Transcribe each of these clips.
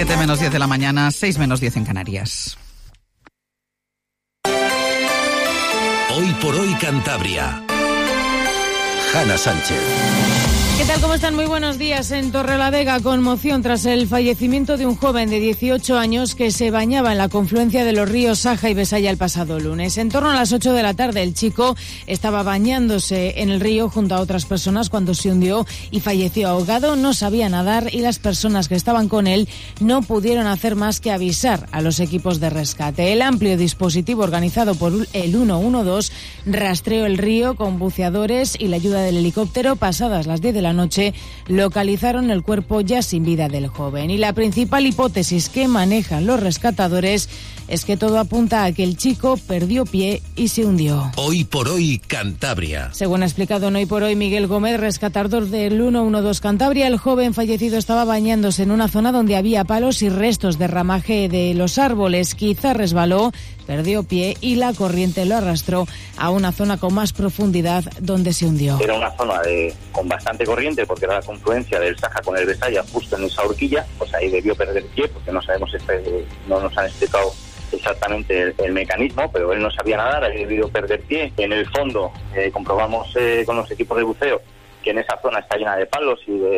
7 menos 10 de la mañana, 6 menos 10 en Canarias. Hoy por hoy Cantabria. Hanna Sánchez. ¿Qué tal? ¿Cómo están? Muy buenos días. En Torrelavega, conmoción tras el fallecimiento de un joven de 18 años que se bañaba en la confluencia de los ríos Saja y Besaya el pasado lunes. En torno a las 8 de la tarde, el chico estaba bañándose en el río junto a otras personas cuando se hundió y falleció ahogado. No sabía nadar y las personas que estaban con él no pudieron hacer más que avisar a los equipos de rescate. El amplio dispositivo organizado por el 112 rastreó el río con buceadores y la ayuda del helicóptero. Pasadas las 10 de la noche localizaron el cuerpo ya sin vida del joven. Y la principal hipótesis que manejan los rescatadores es que todo apunta a que el chico perdió pie y se hundió. Hoy por hoy Cantabria. Según ha explicado en Hoy por Hoy Miguel Gómez, rescatador del 112 Cantabria, el joven fallecido estaba bañándose en una zona donde había palos y restos de ramaje de los árboles. Quizá resbaló, perdió pie y la corriente lo arrastró a una zona con más profundidad donde se hundió. Era una zona con bastante corriente porque era la confluencia del Saja con el Besaya justo en esa horquilla, pues ahí debió perder pie porque no sabemos, no nos han explicado exactamente el mecanismo, pero él no sabía nadar, había debido perder pie. En el fondo comprobamos con los equipos de buceo que en esa zona está llena de palos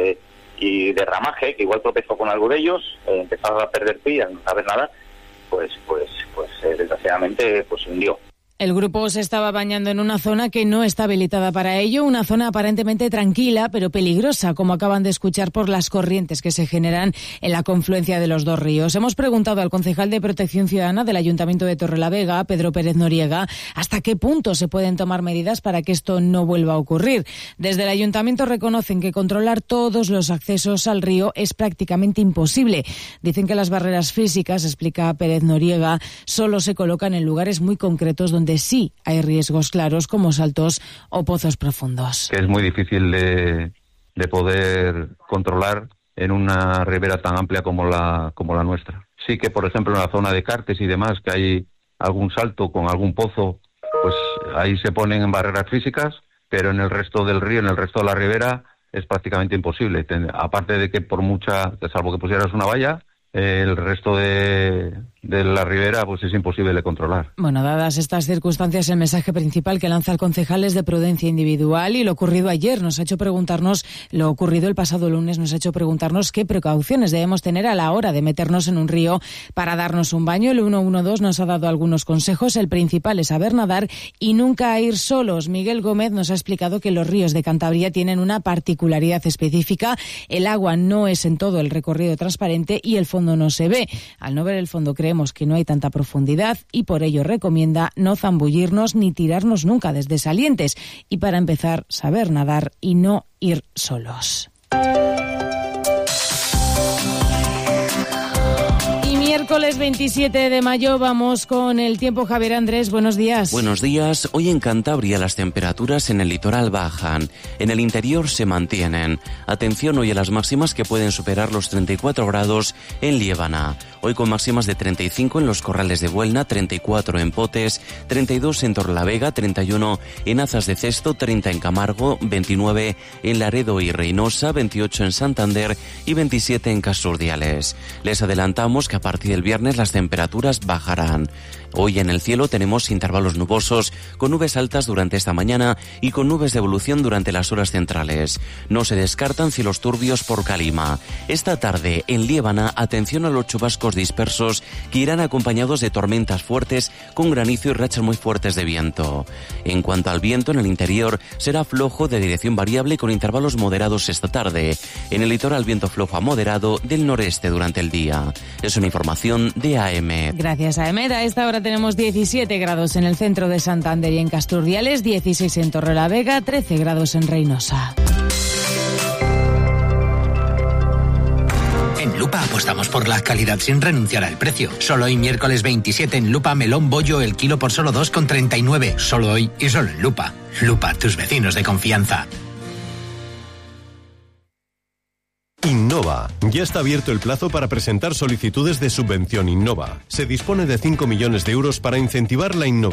y de ramaje, que igual tropezó con algo de ellos, empezaba a perder pie y al no saber nadar, pues desgraciadamente se hundió. El grupo se estaba bañando en una zona que no está habilitada para ello, una zona aparentemente tranquila, pero peligrosa, como acaban de escuchar por las corrientes que se generan en la confluencia de los dos ríos. Hemos preguntado al concejal de Protección Ciudadana del Ayuntamiento de Torrelavega, Pedro Pérez Noriega, hasta qué punto se pueden tomar medidas para que esto no vuelva a ocurrir. Desde el Ayuntamiento reconocen que controlar todos los accesos al río es prácticamente imposible. Dicen que las barreras físicas, explica Pérez Noriega, solo se colocan en lugares muy concretos donde sí hay riesgos claros como saltos o pozos profundos. Que es muy difícil de poder controlar en una ribera tan amplia como la nuestra. Sí que, por ejemplo, en la zona de Cartes y demás, que hay algún salto con algún pozo, pues ahí se ponen barreras físicas, pero en el resto del río, en el resto de la ribera, es prácticamente imposible. Aparte de que por mucha, salvo que pusieras una valla, el resto de la ribera pues es imposible de controlar. Bueno, dadas estas circunstancias, el mensaje principal que lanza el concejal es de prudencia individual, y lo ocurrido ayer nos ha hecho preguntarnos, lo ocurrido el pasado lunes nos ha hecho preguntarnos qué precauciones debemos tener a la hora de meternos en un río para darnos un baño. El 112 nos ha dado algunos consejos. El principal es saber nadar y nunca ir solos. Miguel Gómez nos ha explicado que los ríos de Cantabria tienen una particularidad específica. El agua no es en todo el recorrido transparente y el fondo no se ve. Al no ver el fondo creemos que no hay tanta profundidad y por ello recomienda no zambullirnos ni tirarnos nunca desde salientes, y para empezar saber nadar y no ir solos. Miércoles 27 de mayo, vamos con el tiempo. Javier Andrés, buenos días. Buenos días. Hoy en Cantabria las temperaturas en el litoral bajan, en el interior se mantienen. Atención hoy a las máximas que pueden superar los 34 grados en Liébana. Hoy con máximas de 35 en los Corrales de Buelna, 34 en Potes, 32 en Torrelavega, 31 en Azas de Cesto, 30 en Camargo, 29 en Laredo y Reynosa, 28 en Santander y 27 en Casurdiales. Les adelantamos que a partir del viernes las temperaturas bajarán. Hoy en el cielo tenemos intervalos nubosos, con nubes altas durante esta mañana y con nubes de evolución durante las horas centrales. No se descartan cielos turbios por Calima. Esta tarde en Liébana, atención a los chubascos dispersos que irán acompañados de tormentas fuertes con granizo y rachas muy fuertes de viento. En cuanto al viento, en el interior será flojo de dirección variable con intervalos moderados esta tarde. En el litoral viento flojo a moderado del noreste durante el día. Es una información de AEMET. Gracias, AEMET. A esta hora tenemos 17 grados en el centro de Santander y en Casturdiales, 16 en Torrelavega, 13 grados en Reynosa. En Lupa apostamos por la calidad sin renunciar al precio. Solo hoy miércoles 27 en Lupa, melón bollo el kilo por solo 2,39. Solo hoy y solo en Lupa. Lupa, tus vecinos de confianza. Innova. Ya está abierto el plazo para presentar solicitudes de subvención Innova. Se dispone de 5 millones de euros para incentivar la innovación.